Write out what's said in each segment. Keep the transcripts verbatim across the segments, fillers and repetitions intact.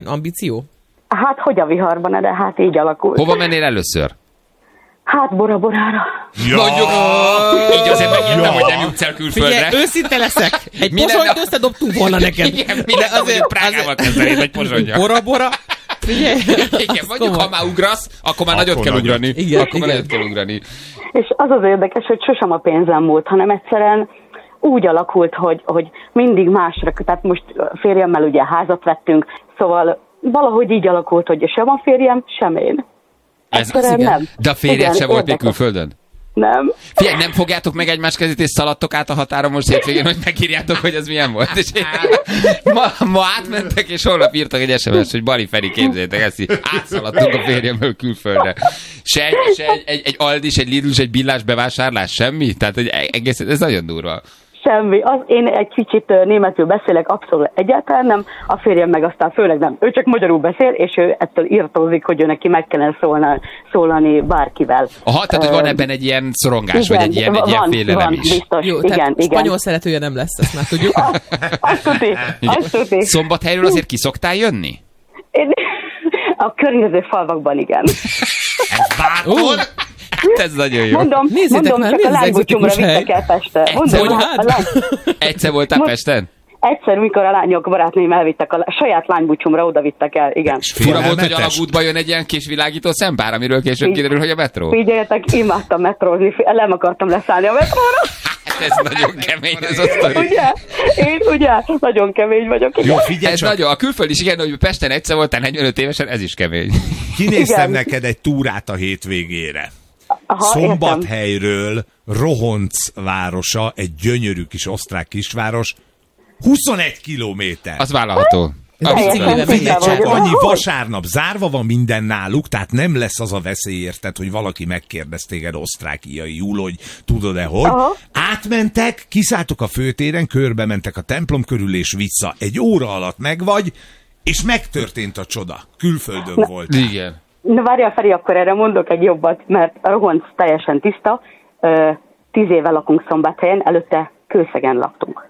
ambíció? Hát, hogy a viharban, de hát így alakult. Hova mennél először? Hát Bora-Borára. Ja. Mondjuk, így azért megértem, ja. hogy nem jutsz el külföldre. Figyelj, őszinte leszek. Egy posonyt összedobtunk volna neked. Igen, mi lenne, azért Prágával kezdenéd egy posonyja. Bora-Bora. Figyelj. Igen, mondjuk, ha már ugrasz, akkor már nagyot kell ugrani. Igen, akkor már nagyot kell ugrani. És az az érdekes, hogy sosem a pénzem múlt, hanem egyszerűen úgy alakult, hogy, hogy mindig másra, tehát most férjemmel ugye házat vettünk, szóval valahogy így alakult, hogy sem a férjem, sem én. Ez az nem. De a férjed sem volt még külföldön? Nem. Figyelj, nem fogjátok meg egymás kezét, és szaladtok át a határon most hétvégén, hogy megírjátok, hogy ez milyen volt. És ma, ma átmentek, és holnap írtak egy es em es, hogy Bali Feri, képzeljétek ezt, így átszaladtunk a férjemmel külföldre. Se egy, se egy, egy, egy Aldis, egy Lidl, egy Billás bevásárlás, semmi? Tehát, hogy egész, ez nagyon durva. Semmi. Az, én egy kicsit németül beszélek, abszolút egyáltalán nem, a férjem meg aztán főleg nem. Ő csak magyarul beszél, és ő ettől írtózik, hogy ő neki meg kellene szólni, szólani bárkivel. Aha, tehát hogy van ebben egy ilyen szorongás, igen, vagy egy ilyen, van, egy ilyen félelem van, is. Biztos. Jó, igen, tehát igen. spanyol szeretője nem lesz, ezt már tudjuk. Azt tudni, azt tudni. Szombathelyről azért ki szoktál jönni? Én, a környező falvakban igen. Ez bárhol? Hát ez nagyon jó. Mondom, mondom csak a lánybúcsúmra vittek el Pestre. Egyszer, Mondom, a lány... Egyszer voltál Pesten? Egyszer, mikor a lányok, barátnőim elvittek, a saját lánybúcsúmra oda vittek el, igen. Fura volt, hogy alagútban jön egy ilyen kis világító szempár, amiről később kiderül, hogy a metró. Figyeljetek, imádtam metrózni, nem akartam leszállni a metróra. Hát ez nagyon kemény, ez a sztori. Ugye? Én ugye? Nagyon kemény vagyok. Igen. Jó, figyelj ez csak. Nagyon, a külföld is igen, hogy Pesten egyszer voltál negyvenöt évesen, ez is kemény. Kinéztem neked egy túrát a hétvégére. Aha, Szombathelyről Rohonc városa, egy gyönyörű kis osztrák kisváros, huszonegy kilométer. Az vállalható. Csak annyi, vasárnap zárva van minden náluk, tehát nem lesz az a veszély, érted, hogy valaki megkérdez téged osztrákiaiul, hogy tudod-e hogy. Aha. Átmentek, kiszálltok a főtéren, körbe mentek a templom körül és vissza. Egy óra alatt megvagy, és megtörtént a csoda. Külföldön Na. volt. Igen. Na várjál, Feri, akkor erre mondok egy jobbat, mert a Rohonc teljesen tiszta. Tíz éve lakunk Szombathelyen, előtte Kőszegen laktunk.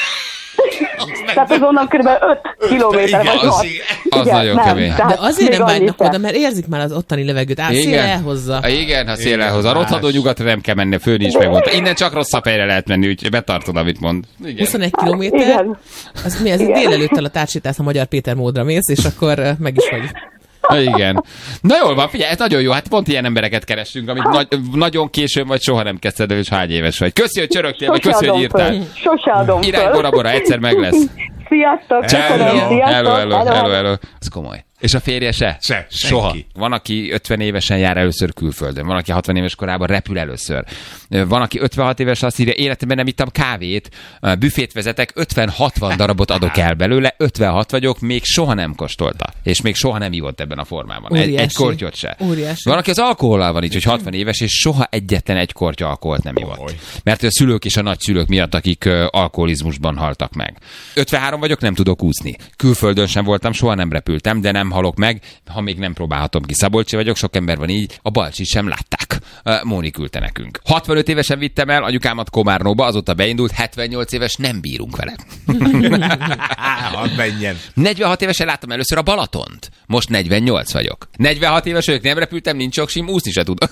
Tehát azonnan kb. öt kilométer vagy hat. Az igen, nagyon nem, kemény. De azért nem vágynak oda, mert érzik már az ottani levegőt. Á, szél elhozza. Igen, ha szél elhozza. A rothadó nyugatra nem kell menni, főn is megmondta. Innen csak rosszabb helyre lehet menni, úgyhogy betartod, amit mond. Igen. huszonegy kilométer. Az mi? Ez délelőttel a tárcsítász a Magyar Péter módra mész, és akkor meg is vagy. Na igen. Na jól van, figyelj, ez nagyon jó. Hát pont ilyen embereket keressünk, amit nagy, nagyon későn vagy soha nem kezdted el, és hány éves vagy. Köszi, hogy csörögtél, vagy köszi, hogy írtál. Sose adom föl. Irány Bora-Bora, egyszer meg lesz. Sziasztok, köszönöm, hello, hello, hello, hello, hello. Ez komoly. És a férje se? Se, soha. Van, aki ötven évesen jár először külföldön, van, aki hatvan éves korában repül először. Van, aki ötvenhat éves azt írja, életemben nem ittam kávét, büfét vezetek, ötven-hatvan darabot adok el belőle, ötvenhat vagyok, még soha nem kóstolta. És még soha nem ivott ebben a formában. Egy, egy kortyot se. Óriási. Van, aki az alkohollal van így, hogy hatvan éves, és soha egyetlen egy kortya alkoholt nem ivott. Mert a szülők és a nagyszülők miatt, akik alkoholizmusban haltak meg. ötvenhárom vagyok, nem tudok úszni. Külföldön sem voltam, soha nem repültem, de nem halok meg, ha még nem próbálhatom ki. Szabolcsi vagyok, sok ember van így, a Balcsit sem látták. Móni küldte nekünk. hatvanöt évesen vittem el anyukámat Komárnóba, azóta beindult, hetvennyolc éves, nem bírunk vele. Hadd menjen. negyvenhat évesen láttam először a Balatont. Most negyvennyolc vagyok. negyvenhat éves vagyok, nem repültem, nincs oksim, úszni se tudok.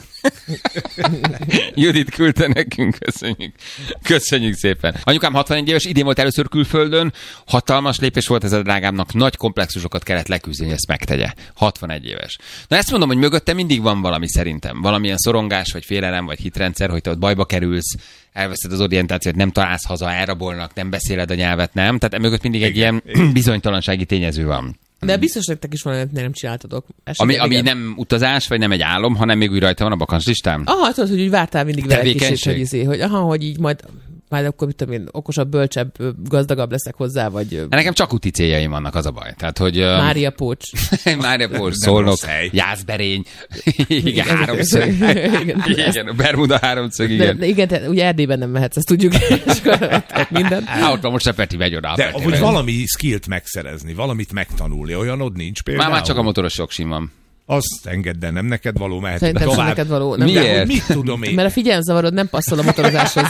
Judit küldte nekünk, köszönjük. Köszönjük szépen. Anyukám hatvanegy éves, idén volt először külföldön, hatalmas lépés volt ez a drágámnak, nagy komplexusokat kellett leküzdeni, hogy ezt megtegye. hatvanegy éves. Na ezt mondom, hogy mögötte mindig van valami szerintem. Valamilyen szorongás, vagy félelem, vagy hitrendszer, hogy te ott bajba kerülsz, elveszed az orientációt, nem találsz haza, elrabolnak, nem beszéled a nyelvet, nem? Tehát emögött mindig egy igen, ilyen igen. bizonytalansági tényező van. De biztos nektek is van, nem csináltatok. Ami, ami nem utazás, vagy nem egy álom, hanem még úgy rajta van a bakancslistám? Aha, tudod, hogy úgy vártál mindig vele kicsit, hogy, izé, hogy aha, hogy így majd majd akkor mit tudom én, okosabb, bölcsebb, gazdagabb leszek hozzá, vagy... Nekem csak úti céljaim vannak, az a baj. Tehát, hogy... Mária Pócs. Mária Pócs, Szolnok, Jászberény. Igen, háromszög. Igen, Bermuda háromszög, igen. De, igen, te ugye Erdélyben nem mehetsz, ezt tudjuk. Minden. Há, ott van most a Peti megy oda. De hogy valami skillt megszerezni, valamit megtanulni, olyanod nincs például? Már, már csak a motoros jogsim van. Azt engedd el, nem neked való, mehet szerintem tovább. Neked való. Nem. Miért? Mit tudom én? Mert a figyelemzavarod nem passzol a motorozáshoz.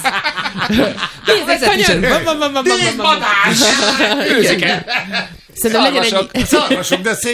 Nézd, Badás! Őzik el! Szerintem legyen egy... Szarvasok, de szép.